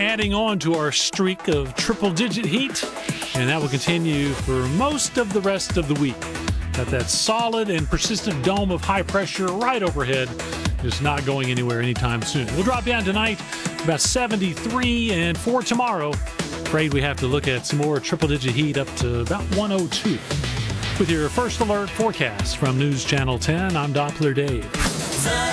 adding on to our streak of triple-digit heat, and that will continue for most of the rest of the week. Got that solid and persistent dome of high pressure right overhead, just not going anywhere anytime soon. We'll drop down tonight about 73, and for tomorrow, afraid we have to look at some more triple-digit heat up to about 102. With your first alert forecast from News Channel 10, I'm Doppler Dave.